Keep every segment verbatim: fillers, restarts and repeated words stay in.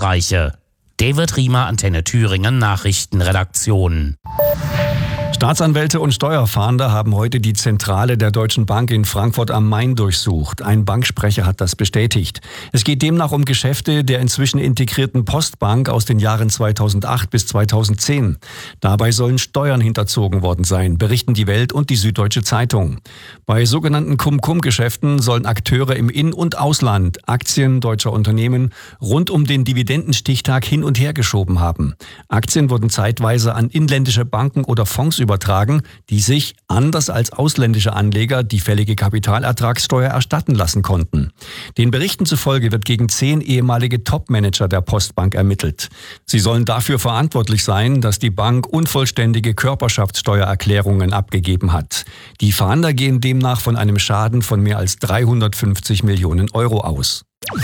Streiche. David Riemer, Antenne Thüringen, Nachrichtenredaktion. Staatsanwälte und Steuerfahnder haben heute die Zentrale der Deutschen Bank in Frankfurt am Main durchsucht. Ein Banksprecher hat das bestätigt. Es geht demnach um Geschäfte der inzwischen integrierten Postbank aus den Jahren zweitausendacht bis zweitausendzehn. Dabei sollen Steuern hinterzogen worden sein, berichten die Welt und die Süddeutsche Zeitung. Bei sogenannten Cum-Cum-Geschäften sollen Akteure im In- und Ausland Aktien deutscher Unternehmen rund um den Dividendenstichtag hin und her geschoben haben. Aktien wurden zeitweise an inländische Banken oder Fonds übertragen, die sich, anders als ausländische Anleger, die fällige Kapitalertragssteuer erstatten lassen konnten. Den Berichten zufolge wird gegen zehn ehemalige Topmanager der Postbank ermittelt. Sie sollen dafür verantwortlich sein, dass die Bank unvollständige Körperschaftssteuererklärungen abgegeben hat. Die Fahnder gehen demnach von einem Schaden von mehr als dreihundertfünfzig Millionen Euro aus.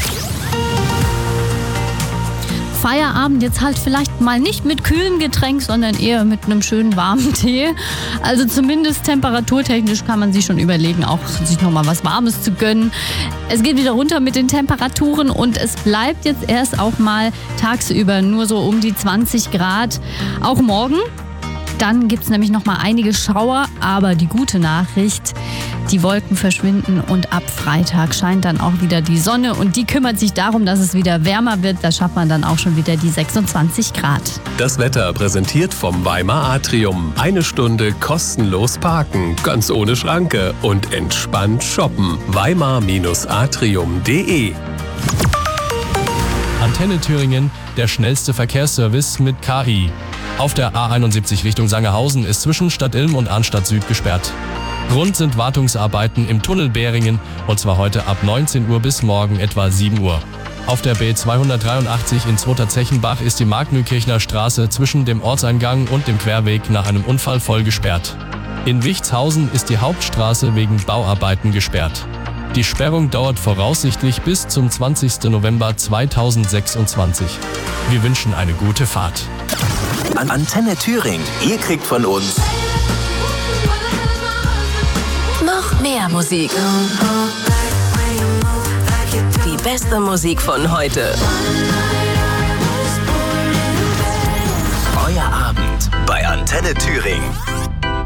Feierabend jetzt halt vielleicht mal nicht mit kühlem Getränk, sondern eher mit einem schönen warmen Tee. Also zumindest temperaturtechnisch kann man sich schon überlegen, auch sich noch mal was Warmes zu gönnen. Es geht wieder runter mit den Temperaturen und es bleibt jetzt erst auch mal tagsüber nur so um die zwanzig Grad. Auch morgen. Dann gibt es nämlich noch mal einige Schauer, aber die gute Nachricht, die Wolken verschwinden und ab Freitag scheint dann auch wieder die Sonne und die kümmert sich darum, dass es wieder wärmer wird. Da schafft man dann auch schon wieder die sechsundzwanzig Grad. Das Wetter präsentiert vom Weimar Atrium. Eine Stunde kostenlos parken, ganz ohne Schranke und entspannt shoppen. weimar Atrium punkt de. Antenne Thüringen, der schnellste Verkehrsservice mit K I. Auf der A einundsiebzig Richtung Sangerhausen ist zwischen Stadt Ilm und Arnstadt Süd gesperrt. Grund sind Wartungsarbeiten im Tunnel Bäringen und zwar heute ab neunzehn Uhr bis morgen etwa sieben Uhr. Auf der B zweihundertdreiundachtzig in Zweiter-Zechenbach ist die Marknükirchner Straße zwischen dem Ortseingang und dem Querweg nach einem Unfall voll gesperrt. In Wichtshausen ist die Hauptstraße wegen Bauarbeiten gesperrt. Die Sperrung dauert voraussichtlich bis zum zwanzigsten November zweitausendsechsundzwanzig. Wir wünschen eine gute Fahrt. An Antenne Thüringen, ihr kriegt von uns noch mehr Musik. Die beste Musik von heute. Euer Abend bei Antenne Thüringen.